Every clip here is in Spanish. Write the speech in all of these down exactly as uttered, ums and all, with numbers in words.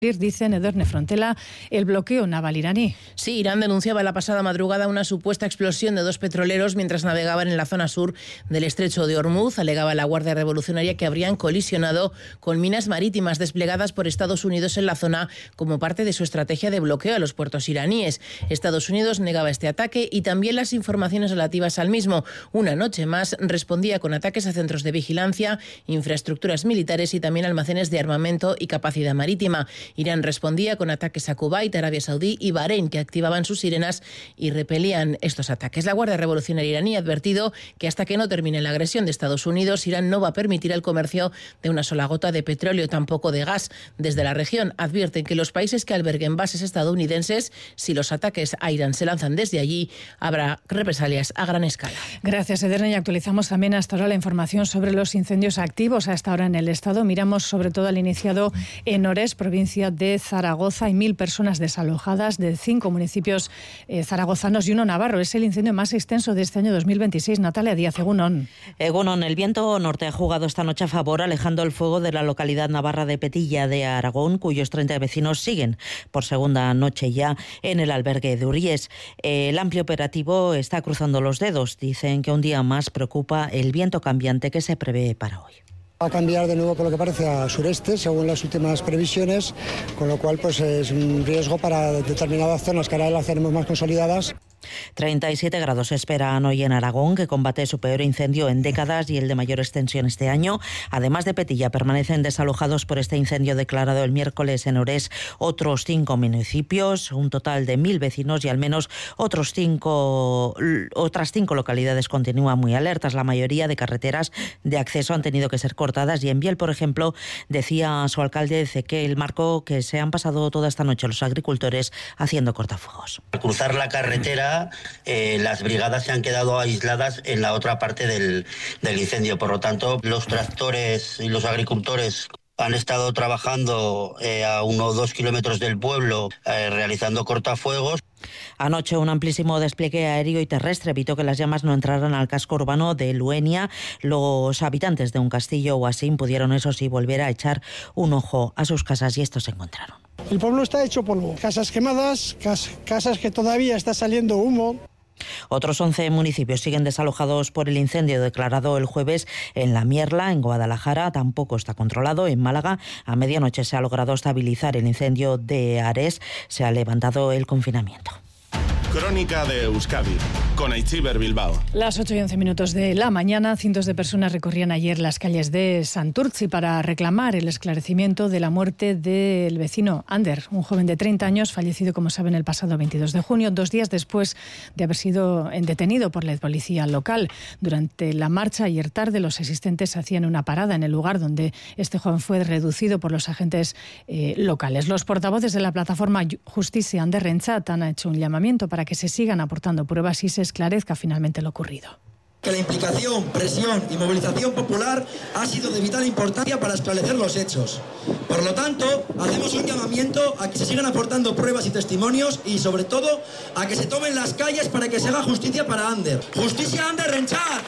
Dicen Edurne Frontela, el bloqueo naval iraní. Sí, Irán denunciaba la pasada madrugada una supuesta explosión de dos petroleros mientras navegaban en la zona sur del estrecho de Hormuz. Alegaba la Guardia Revolucionaria que habrían colisionado con minas marítimas desplegadas por Estados Unidos en la zona como parte de su estrategia de bloqueo a los puertos iraníes. Estados Unidos negaba este ataque y también las informaciones relativas al mismo. Una noche más respondía con ataques a centros de vigilancia, infraestructuras militares y también almacenes de armamento y capacidad marítima. Irán respondía con ataques a Kuwait, Arabia Saudí y Bahrein, que activaban sus sirenas y repelían estos ataques. La Guardia Revolucionaria iraní ha advertido que hasta que no termine la agresión de Estados Unidos, Irán no va a permitir el comercio de una sola gota de petróleo, tampoco de gas. Desde la región advierten que los países que alberguen bases estadounidenses, si los ataques a Irán se lanzan desde allí, habrá represalias a gran escala. Gracias, Edurne. Y actualizamos también hasta ahora la información sobre los incendios activos a esta hora en el Estado. Miramos sobre todo al iniciado en Orés, provincia de Zaragoza. Hay mil personas desalojadas de cinco municipios eh, zaragozanos y uno navarro. Es el incendio más extenso de este año dos mil veintiséis. Natalia Díaz, Egunon. Egunon, el viento norte ha jugado esta noche a favor, alejando el fuego de la localidad navarra de Petilla de Aragón, cuyos treinta vecinos siguen por segunda noche ya en el albergue de Uríes. El amplio operativo está cruzando los dedos. Dicen que un día más preocupa el viento cambiante que se prevé para hoy. Va a cambiar de nuevo, por lo que parece, a sureste, según las últimas previsiones, con lo cual pues es un riesgo para determinadas zonas que ahora las tenemos más consolidadas. treinta y siete grados se esperan hoy en Aragón, que combate su peor incendio en décadas y el de mayor extensión este año. Además de Petilla, permanecen desalojados por este incendio declarado el miércoles en Orés otros cinco municipios, un total de mil vecinos y al menos otros cinco, otras cinco localidades continúan muy alertas. La mayoría de carreteras de acceso han tenido que ser cortadas y en Biel, por ejemplo, decía su alcalde Ezequiel Marco que se han pasado toda esta noche los agricultores haciendo cortafuegos. Al cruzar la carretera, Eh, las brigadas se han quedado aisladas en la otra parte del, del incendio. Por lo tanto, los tractores y los agricultores han estado trabajando eh, a unos dos kilómetros del pueblo eh, realizando cortafuegos. Anoche un amplísimo despliegue aéreo y terrestre evitó que las llamas no entraran al casco urbano de Luenia. Los habitantes de un castillo o así pudieron, eso sí, volver a echar un ojo a sus casas y estos se encontraron. El pueblo está hecho polvo, casas quemadas, cas- casas que todavía está saliendo humo. Otros once municipios siguen desalojados por el incendio declarado el jueves en La Mierla, en Guadalajara. Tampoco está controlado. En Málaga, a medianoche se ha logrado estabilizar el incendio de Ares. Se ha levantado el confinamiento. Crónica de Euskadi, con Aitziber Bilbao. Las ocho y once minutos de la mañana, cientos de personas recorrían ayer las calles de Santurtzi para reclamar el esclarecimiento de la muerte del vecino Ander, un joven de treinta años, fallecido, como saben, el pasado veintidós de junio, dos días después de haber sido detenido por la policía local. Durante la marcha ayer tarde, los asistentes hacían una parada en el lugar donde este joven fue reducido por los agentes eh, locales. Los portavoces de la plataforma Justicia Anderrentzat han hecho un llamamiento para que se sigan aportando pruebas y se esclarezca finalmente lo ocurrido. Que la implicación, presión y movilización popular ha sido de vital importancia para esclarecer los hechos. Por lo tanto, hacemos un llamamiento a que se sigan aportando pruebas y testimonios y, sobre todo, a que se tomen las calles para que se haga justicia para Ander. ¡Justicia Anderrentzat!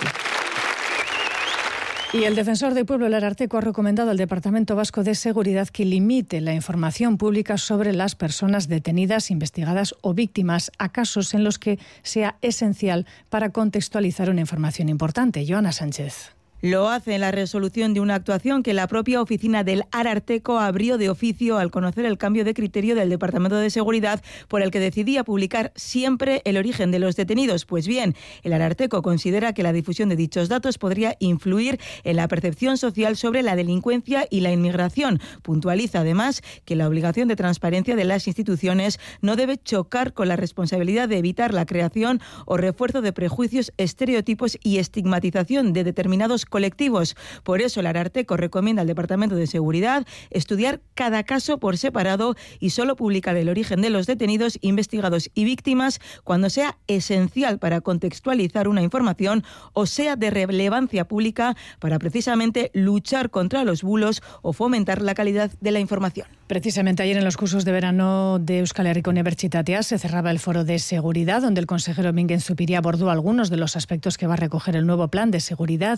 Y el defensor del pueblo, el Ararteko, ha recomendado al Departamento Vasco de Seguridad que limite la información pública sobre las personas detenidas, investigadas o víctimas a casos en los que sea esencial para contextualizar una información importante. Joana Sánchez. Lo hace en la resolución de una actuación que la propia oficina del Ararteko abrió de oficio al conocer el cambio de criterio del Departamento de Seguridad por el que decidía publicar siempre el origen de los detenidos. Pues bien, el Ararteko considera que la difusión de dichos datos podría influir en la percepción social sobre la delincuencia y la inmigración. Puntualiza además que la obligación de transparencia de las instituciones no debe chocar con la responsabilidad de evitar la creación o refuerzo de prejuicios, estereotipos y estigmatización de determinados colectivos. Por eso el Ararteko recomienda al Departamento de Seguridad estudiar cada caso por separado y solo publicar el origen de los detenidos, investigados y víctimas cuando sea esencial para contextualizar una información o sea de relevancia pública para precisamente luchar contra los bulos o fomentar la calidad de la información. Precisamente ayer en los cursos de verano de Euskal Herriko Unibertsitatea se cerraba el foro de seguridad, donde el consejero Mingen Zupiria abordó algunos de los aspectos que va a recoger el nuevo plan de seguridad que se va a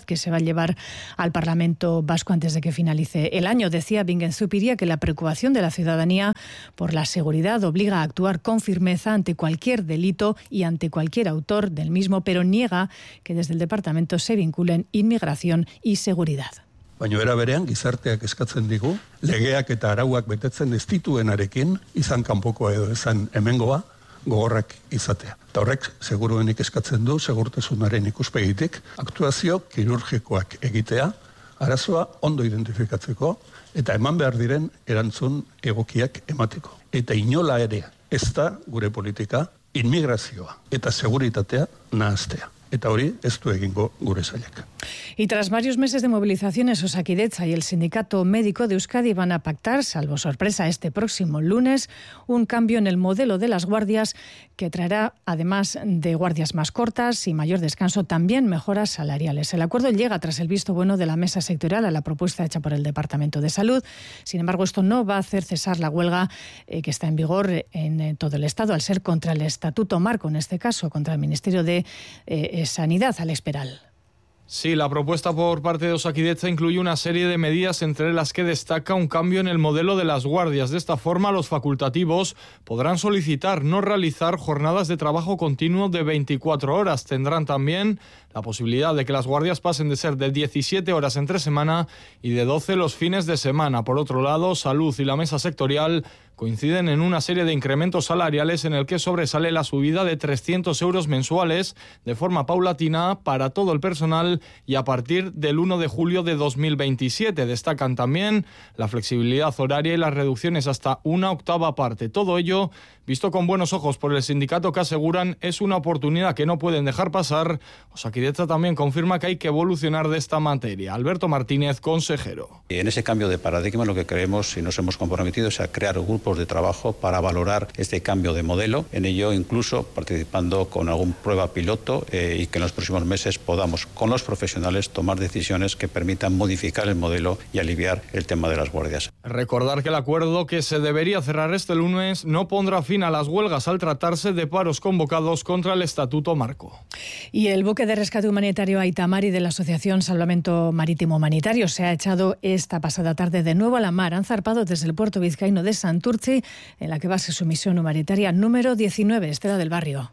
llevar al Parlamento vasco antes de que finalice el año. Decía Bingen Zupiria que la preocupación de la ciudadanía por la seguridad obliga a actuar con firmeza ante cualquier delito y ante cualquier autor del mismo, pero niega que desde el departamento se vinculen inmigración y seguridad. Baina era berean gizarteak eskatzen digu, legeak eta arauak betetzen ez dituenarekin, izan kanpokoa edo izan hemengoa, gogorrak izatea. Eta horrek seguruenik eskatzen du segurtasunaren ikuspegitik, aktuazio kirurgikoak egitea, arazoa ondo identifikatzeko eta eman behar diren erantzun egokiak emateko. Eta inola ere ez da gure politika inmigrazioa eta seguritatea nahaztea. Eta hori ez du egingo gure sailak. Y tras varios meses de movilizaciones, Osakidetza y el Sindicato Médico de Euskadi van a pactar, salvo sorpresa este próximo lunes, un cambio en el modelo de las guardias que traerá, además de guardias más cortas y mayor descanso, también mejoras salariales. El acuerdo llega tras el visto bueno de la mesa sectorial a la propuesta hecha por el Departamento de Salud. Sin embargo, esto no va a hacer cesar la huelga eh, que está en vigor en eh, todo el Estado, al ser contra el Estatuto Marco, en este caso, contra el Ministerio de eh, Sanidad, Alex Peral. Sí, la propuesta por parte de Osakidetza incluye una serie de medidas entre las que destaca un cambio en el modelo de las guardias. De esta forma, los facultativos podrán solicitar no realizar jornadas de trabajo continuo de veinticuatro horas. Tendrán también la posibilidad de que las guardias pasen de ser de diecisiete horas entre semana y de doce los fines de semana. Por otro lado, Salud y la mesa sectorial coinciden en una serie de incrementos salariales en el que sobresale la subida de trescientos euros mensuales de forma paulatina para todo el personal y a partir del uno de julio de dos mil veintisiete. Destacan también la flexibilidad horaria y las reducciones hasta una octava parte. Todo ello visto con buenos ojos por el sindicato, que aseguran es una oportunidad que no pueden dejar pasar. Osakidetza también confirma que hay que evolucionar de esta materia. Alberto Martínez, consejero. En ese cambio de paradigma lo que creemos y nos hemos comprometido es a crear grupos de trabajo para valorar este cambio de modelo. En ello incluso participando con algún prueba piloto eh, y que en los próximos meses podamos con los profesionales tomar decisiones que permitan modificar el modelo y aliviar el tema de las guardias. Recordar que el acuerdo que se debería cerrar este lunes no pondrá fin a las huelgas al tratarse de paros convocados contra el Estatuto Marco. Y el buque de rescate humanitario Aita Mari de la Asociación Salvamento Marítimo Humanitario se ha echado esta pasada tarde de nuevo a la mar. Han zarpado desde el puerto vizcaíno de Santurtzi, en la que basa su misión humanitaria número diecinueve, Estela del Barrio.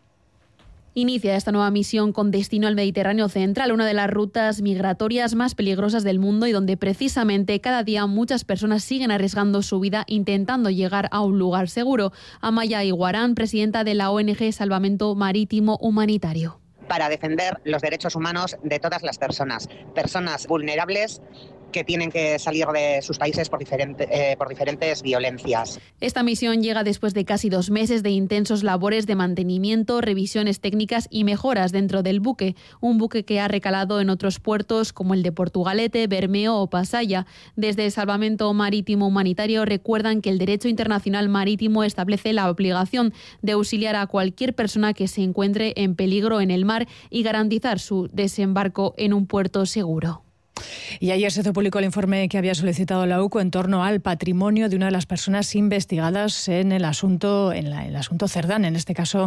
Inicia esta nueva misión con destino al Mediterráneo central, una de las rutas migratorias más peligrosas del mundo y donde precisamente cada día muchas personas siguen arriesgando su vida intentando llegar a un lugar seguro. Amaya Iguarán, presidenta de la O N G Salvamento Marítimo Humanitario. Para defender los derechos humanos de todas las personas, personas vulnerables que tienen que salir de sus países por, diferente, eh, por diferentes violencias. Esta misión llega después de casi dos meses de intensos labores de mantenimiento, revisiones técnicas y mejoras dentro del buque, un buque que ha recalado en otros puertos como el de Portugalete, Bermeo o Pasaya. Desde el Salvamento Marítimo Humanitario recuerdan que el derecho internacional marítimo establece la obligación de auxiliar a cualquier persona que se encuentre en peligro en el mar y garantizar su desembarco en un puerto seguro. Y ayer se hizo público el informe que había solicitado la U C O en torno al patrimonio de una de las personas investigadas en el asunto, en la, el asunto Cerdán. En este caso,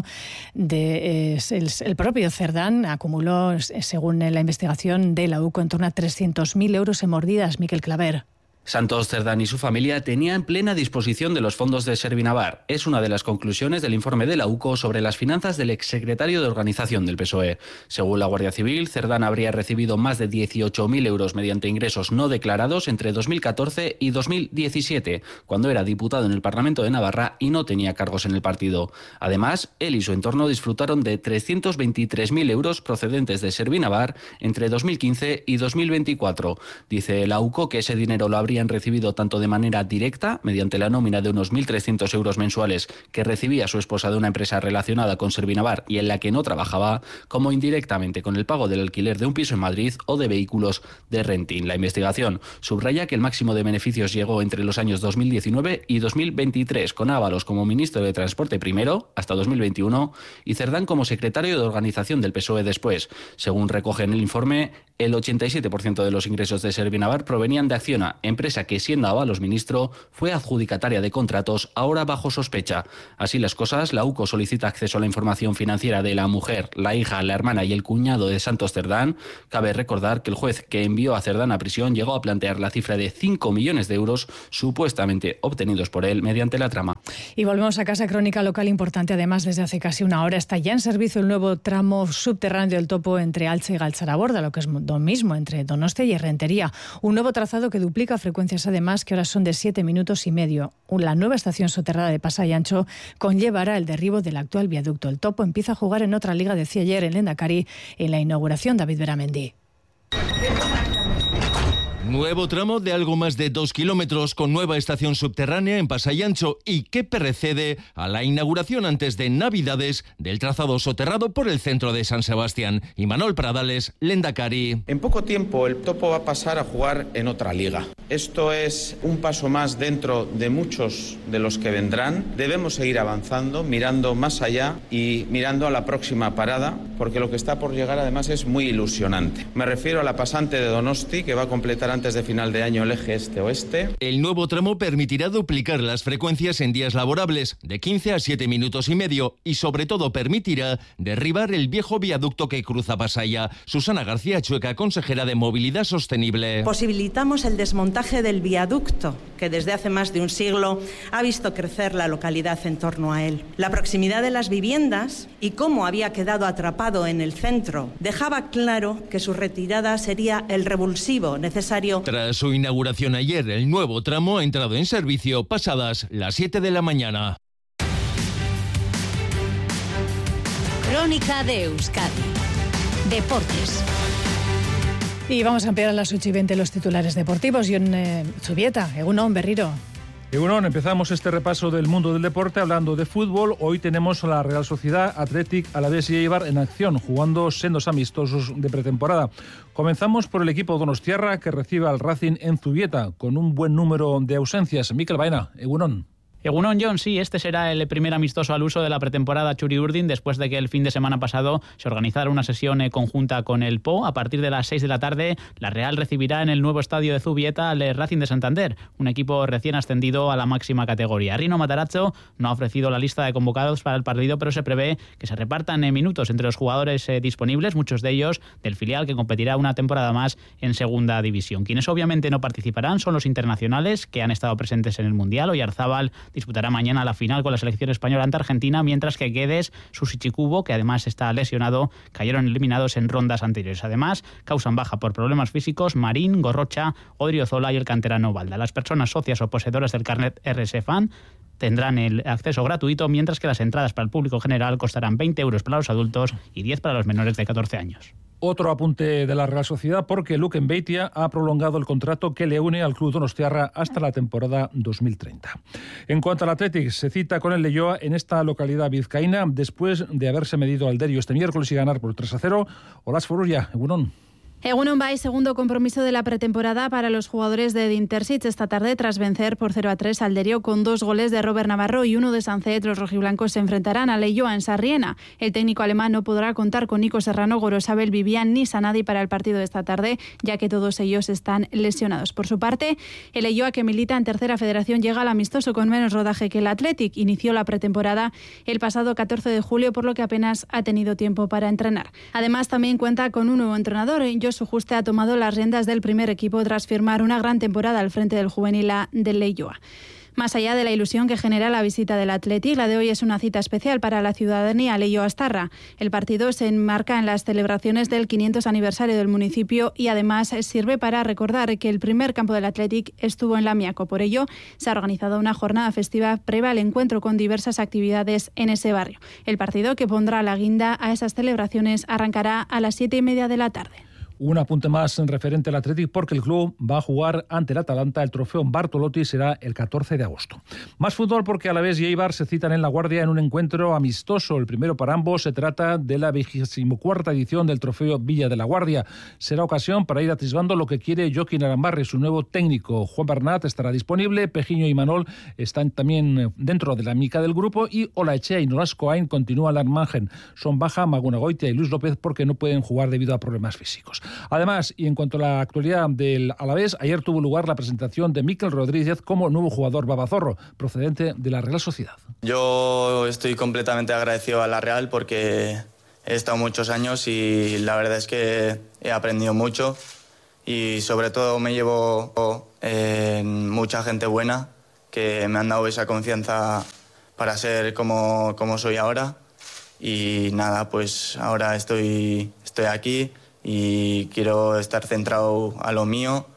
de, eh, el, el propio Cerdán acumuló, según la investigación de la U C O, en torno a trescientos mil euros en mordidas. Miquel Claver. Santos Cerdán y su familia tenían plena disposición de los fondos de Servinavar. Es una de las conclusiones del informe de la U C O sobre las finanzas del exsecretario de Organización del P S O E. Según la Guardia Civil, Cerdán habría recibido más de dieciocho mil euros mediante ingresos no declarados entre dos mil catorce y dos mil diecisiete, cuando era diputado en el Parlamento de Navarra y no tenía cargos en el partido. Además, él y su entorno disfrutaron de trescientos veintitrés mil euros procedentes de Servinavar entre dos mil quince y dos mil veinticuatro. Dice la U C O que ese dinero lo habría han recibido tanto de manera directa, mediante la nómina de unos mil trescientos euros mensuales que recibía su esposa de una empresa relacionada con Servinavar y en la que no trabajaba, como indirectamente con el pago del alquiler de un piso en Madrid o de vehículos de renting. La investigación subraya que el máximo de beneficios llegó entre los años dos mil diecinueve y dos mil veintitrés, con Ábalos como ministro de Transporte primero, hasta dos mil veintiuno, y Cerdán como secretario de Organización del P S O E después. Según recoge en el informe, El ochenta y siete por ciento de los ingresos de Servinavar provenían de Acciona, empresa que, siendo avalos ministro, fue adjudicataria de contratos, ahora bajo sospecha. Así las cosas, la UCO solicita acceso a la información financiera de la mujer, la hija, la hermana y el cuñado de Santos Cerdán. Cabe recordar que el juez que envió a Cerdán a prisión llegó a plantear la cifra de cinco millones de euros supuestamente obtenidos por él mediante la trama. Y volvemos a casa. Crónica local importante. Además, desde hace casi una hora está ya en servicio el nuevo tramo subterráneo del Topo entre Alcha y Galtzaraborda, lo que es lo mismo entre Donostia y Errentería. Un nuevo trazado que duplica frecuencias, además, que ahora son de siete minutos y medio. La nueva estación soterrada de Pasai Ancho conllevará el derribo del actual viaducto. El Topo empieza a jugar en otra liga, decía ayer el Lehendakari en la inauguración David Beramendi. Nuevo tramo de algo más de dos kilómetros con nueva estación subterránea en Pasai Ancho y que precede a la inauguración antes de Navidades del trazado soterrado por el centro de San Sebastián. Imanol Pradales, Lehendakari. En poco tiempo el Topo va a pasar a jugar en otra liga. Esto es un paso más dentro de muchos de los que vendrán. Debemos seguir avanzando, mirando más allá y mirando a la próxima parada, porque lo que está por llegar además es muy ilusionante. Me refiero a la pasante de Donosti, que va a completar antes de final de año el eje este-oeste. El nuevo tramo permitirá duplicar las frecuencias en días laborables, de quince a siete minutos y medio, y sobre todo permitirá derribar el viejo viaducto que cruza Pasaia. Susana García Chueca, consejera de Movilidad Sostenible. Posibilitamos el desmontaje del viaducto, que desde hace más de un siglo ha visto crecer la localidad en torno a él. La proximidad de las viviendas y cómo había quedado atrapado en el centro dejaba claro que su retirada sería el revulsivo necesario. Tras su inauguración ayer, el nuevo tramo ha entrado en servicio pasadas las siete de la mañana. Crónica de Euskadi. Deportes. Y vamos a ampliar a las ocho y veinte los titulares deportivos. Jon eh, Zubieta, Egunon, Berriro. Egunon, empezamos este repaso del mundo del deporte hablando de fútbol. Hoy tenemos a la Real Sociedad, Athletic, Alavés y Eibar en acción, jugando sendos amistosos de pretemporada. Comenzamos por el equipo donostiarra, que recibe al Racing en Zubieta, con un buen número de ausencias. Mikel Baena, Egunon. Egunon, John, sí, este será el primer amistoso al uso de la pretemporada Txuri-Urdin después de que el fin de semana pasado se organizara una sesión conjunta con el P O. A partir de las seis de la tarde, la Real recibirá en el nuevo estadio de Zubieta al Racing de Santander, un equipo recién ascendido a la máxima categoría. Rino Matarazzo no ha ofrecido la lista de convocados para el partido, pero se prevé que se repartan minutos entre los jugadores disponibles, muchos de ellos del filial que competirá una temporada más en segunda división. Quienes obviamente no participarán son los internacionales que han estado presentes en el Mundial. Oyarzábal disputará mañana la final con la selección española ante Argentina, mientras que Guedes, Susichi Kubo, que además está lesionado, cayeron eliminados en rondas anteriores. Además, causan baja por problemas físicos Marín, Gorrocha, Odriozola y el canterano Balda. Las personas socias o poseedoras del carnet R S Fan tendrán el acceso gratuito, mientras que las entradas para el público general costarán veinte euros para los adultos y diez para los menores de catorce años. Otro apunte de la Real Sociedad, porque Luke Beitia ha prolongado el contrato que le une al club donostiarra hasta la temporada dos mil treinta. En cuanto al Athletic, se cita con el Leioa en esta localidad vizcaína después de haberse medido al Derio este miércoles y ganar por tres a cero. Olas Forulla, Egunon. Egunon Bay, segundo compromiso de la pretemporada para los jugadores de Dintersic esta tarde tras vencer por cero a tres al Derio con dos goles de Robert Navarro y uno de Sancet. Los rojiblancos se enfrentarán a Leioa en Sarriena. El técnico alemán no podrá contar con Nico Serrano, Gorosabel, Vivian ni Sanadi para el partido de esta tarde, ya que todos ellos están lesionados. Por su parte, el Leioa, que milita en tercera federación, llega al amistoso con menos rodaje que el Athletic. Inició la pretemporada el pasado catorce de julio, por lo que apenas ha tenido tiempo para entrenar. Además, también cuenta con un nuevo entrenador. Josu Juste ha tomado las riendas del primer equipo tras firmar una gran temporada al frente del juvenil A del Leioa. Más allá de la ilusión que genera la visita del Athletic, la de hoy es una cita especial para la ciudadanía leioastarra. El partido se enmarca en las celebraciones del quinientos aniversario del municipio y además sirve para recordar que el primer campo del Athletic estuvo en Lamiaco. Por ello, se ha organizado una jornada festiva previa al encuentro con diversas actividades en ese barrio. El partido, que pondrá la guinda a esas celebraciones, arrancará a las siete y media de la tarde. Un apunte más en referente al Athletic, porque el club va a jugar ante el Atalanta. El trofeo Bartolotti será el catorce de agosto. Más fútbol, porque Alavés y Eibar se citan en La Guardia en un encuentro amistoso. El primero para ambos. Se trata de la vigésimocuarta edición del trofeo Villa de La Guardia. Será ocasión para ir atisbando lo que quiere Joaquín Arambarri, su nuevo técnico. Juan Bernat estará disponible. Pejiño y Manol están también dentro de la mica del grupo. Y Olaechea y Nolascoain continúan al margen. Son baja Magunagoitia y Luis López porque no pueden jugar debido a problemas físicos. Además, y en cuanto a la actualidad del Alavés, ayer tuvo lugar la presentación de Mikel Rodríguez como nuevo jugador babazorro, procedente de la Real Sociedad. Yo estoy completamente agradecido a la Real porque he estado muchos años y la verdad es que he aprendido mucho y sobre todo me llevo eh, mucha gente buena que me han dado esa confianza para ser como, como soy ahora. Y nada, pues ahora estoy, estoy aquí y quiero estar centrado a lo mío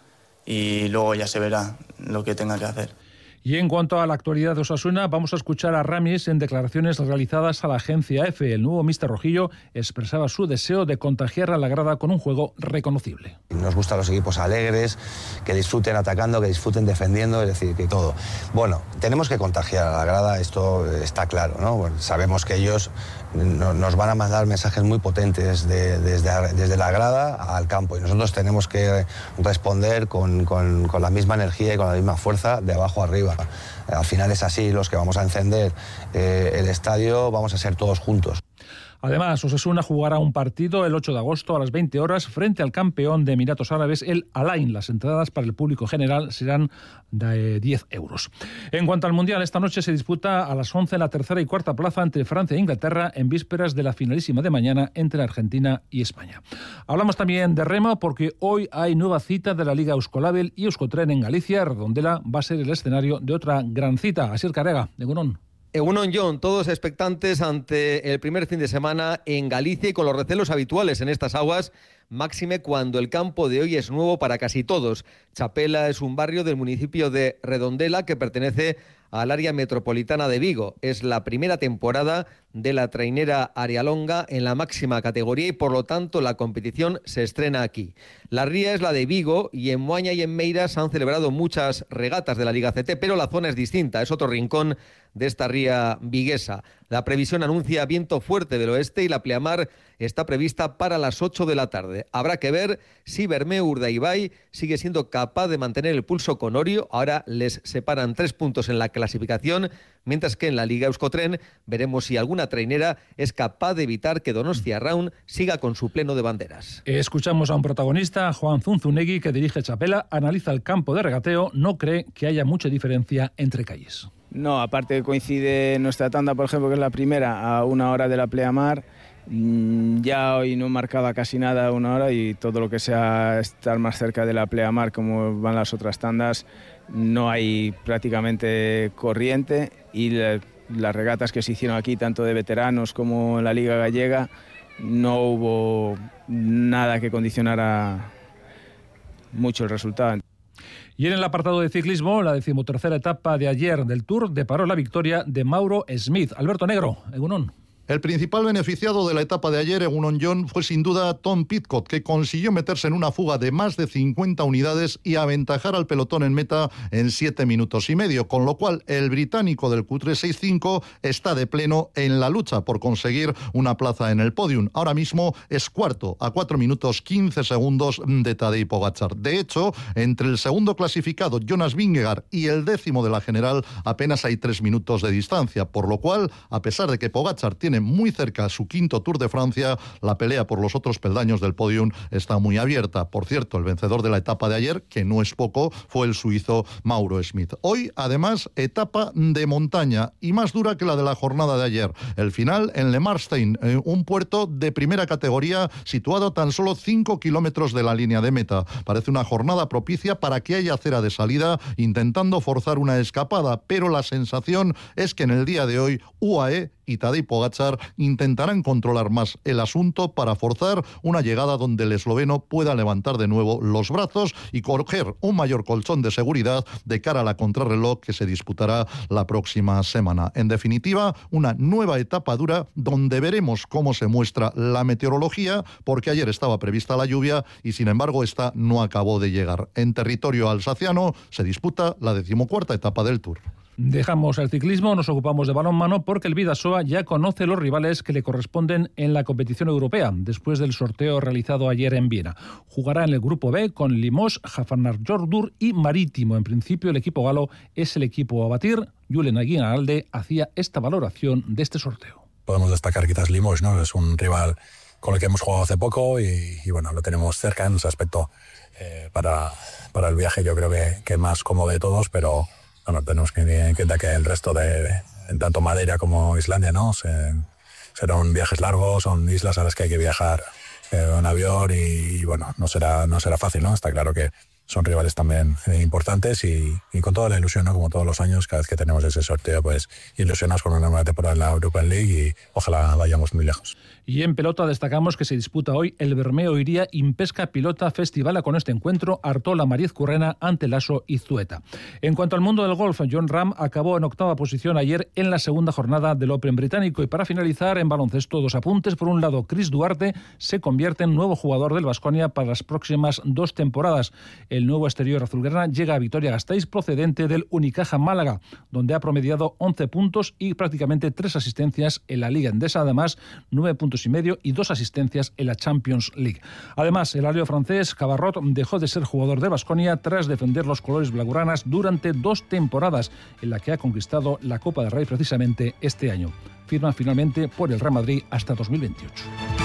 y luego ya se verá lo que tenga que hacer. Y en cuanto a la actualidad de Osasuna, vamos a escuchar a Ramis en declaraciones realizadas a la agencia EFE. El nuevo míster rojillo expresaba su deseo de contagiar a la grada con un juego reconocible. Nos gustan los equipos alegres, que disfruten atacando, que disfruten defendiendo, es decir, que todo. Bueno, tenemos que contagiar a la grada, esto está claro, ¿no? Bueno, sabemos que ellos nos van a mandar mensajes muy potentes de, desde, desde la grada al campo y nosotros tenemos que responder con, con, con la misma energía y con la misma fuerza de abajo arriba. Al final es así, los que vamos a encender eh, el estadio vamos a ser todos juntos. Además, Osasuna jugará un partido el ocho de agosto a las veinte horas frente al campeón de Emiratos Árabes, el Al Ain. Las entradas para el público general serán de diez euros. En cuanto al Mundial, esta noche se disputa a las once la tercera y cuarta plaza entre Francia e Inglaterra en vísperas de la finalísima de mañana entre Argentina y España. Hablamos también de remo porque hoy hay nueva cita de la Liga Euskolabel y Euskotren en Galicia. Redondela va a ser el escenario de otra gran cita. Asier Carrega, de Gunón. Egunon John, todos expectantes ante el primer fin de semana en Galicia y con los recelos habituales en estas aguas, máxime cuando el campo de hoy es nuevo para casi todos. Chapela es un barrio del municipio de Redondela que pertenece al área metropolitana de Vigo. Es la primera temporada de la trainera Arialonga en la máxima categoría y por lo tanto la competición se estrena aquí. La ría es la de Vigo y en Moaña y en Meiras han celebrado muchas regatas de la Liga C T, pero la zona es distinta, es otro rincón de esta ría viguesa. La previsión anuncia viento fuerte del oeste y la pleamar está prevista para las ocho de la tarde. Habrá que ver si Bermeo Urdaibai sigue siendo capaz de mantener el pulso con Orio. Ahora les separan tres puntos en la clasificación, mientras que en la Liga Euskotren veremos si alguna trainera es capaz de evitar que Donostia Round siga con su pleno de banderas. Escuchamos a un protagonista, Juan Zunzunegui, que dirige Chapela, analiza el campo de regateo, no cree que haya mucha diferencia entre calles. No, aparte coincide nuestra tanda, por ejemplo, que es la primera, a una hora de la pleamar. Ya hoy no marcaba casi nada a una hora y todo lo que sea estar más cerca de la pleamar, como van las otras tandas, no hay prácticamente corriente y la, las regatas que se hicieron aquí, tanto de veteranos como en la Liga Gallega, no hubo nada que condicionara mucho el resultado. Y en el apartado de ciclismo, la decimotercera etapa de ayer del Tour deparó la victoria de Mauro Smith. Alberto Negro, Egunon. El principal beneficiado de la etapa de ayer, Egunon John, fue sin duda Tom Pidcock, que consiguió meterse en una fuga de más de cincuenta unidades y aventajar al pelotón en meta en siete minutos y medio, con lo cual el británico del Q tres sesenta y cinco está de pleno en la lucha por conseguir una plaza en el podium. Ahora mismo es cuarto, a cuatro minutos quince segundos de Tadej Pogačar. De hecho, entre el segundo clasificado, Jonas Vingegaard, y el décimo de la general, apenas hay tres minutos de distancia, por lo cual, a pesar de que Pogačar tiene muy cerca su quinto Tour de Francia, la pelea por los otros peldaños del podium está muy abierta. Por cierto, el vencedor de la etapa de ayer, que no es poco, fue el suizo Mauro Smith. Hoy, además, etapa de montaña y más dura que la de la jornada de ayer. El final en Le Marstein, un puerto de primera categoría situado a tan solo cinco kilómetros de la línea de meta. Parece una jornada propicia para que haya acera de salida intentando forzar una escapada, pero la sensación es que en el día de hoy U A E y Tadej Pogačar intentarán controlar más el asunto para forzar una llegada donde el esloveno pueda levantar de nuevo los brazos y coger un mayor colchón de seguridad de cara a la contrarreloj que se disputará la próxima semana. En definitiva, una nueva etapa dura donde veremos cómo se muestra la meteorología, porque ayer estaba prevista la lluvia y sin embargo esta no acabó de llegar. En territorio alsaciano se disputa la decimocuarta etapa del Tour. Dejamos el ciclismo, nos ocupamos de balonmano porque el Bidasoa ya conoce los rivales que le corresponden en la competición europea, después del sorteo realizado ayer en Viena. Jugará en el grupo B con Limos, Jafnarfjordur y Marítimo. En principio el equipo galo es el equipo a batir. Julen Aguinalde hacía esta valoración de este sorteo. Podemos destacar quizás Limos, ¿no? Es un rival con el que hemos jugado hace poco y, y bueno, lo tenemos cerca en ese aspecto. Eh, para, para el viaje yo creo que, que más cómodo de todos, pero bueno, tenemos que tener en cuenta que el resto de, de tanto Madeira como Islandia, ¿no? Se, serán viajes largos, son islas a las que hay que viajar eh, en avión y, y bueno, no será, no será fácil, ¿no? Está claro que son rivales también eh, importantes y, y con toda la ilusión, ¿no? Como todos los años, cada vez que tenemos ese sorteo, pues ilusionados con una nueva temporada en la European League y ojalá vayamos muy lejos. Y en pelota destacamos que se disputa hoy el Bermeo Iría Impesca Pilota Festival con este encuentro Artola Mariz Currena ante Lasso y Zueta. En cuanto al mundo del golf, Jon Rahm acabó en octava posición ayer en la segunda jornada del Open británico. Y para finalizar, en baloncesto, dos apuntes. Por un lado, Chris Duarte se convierte en nuevo jugador del Baskonia para las próximas dos temporadas. El nuevo exterior azulgrana llega a Vitoria-Gasteiz procedente del Unicaja Málaga, donde ha promediado once puntos y prácticamente tres asistencias en la Liga Endesa. Además, nueve puntos y medio y dos asistencias en la Champions League. Además, el alero francés Cabarrot dejó de ser jugador de Baskonia tras defender los colores blaugranas durante dos temporadas, en la que ha conquistado la Copa del Rey precisamente este año. Firma finalmente por el Real Madrid hasta dos mil veintiocho.